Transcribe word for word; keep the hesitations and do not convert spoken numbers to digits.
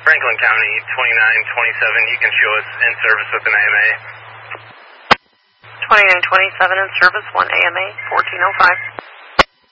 Franklin County, twenty-nine twenty-seven, you can show us in service with an A M A. twenty-nine twenty-seven in service, one A M A, fourteen oh five.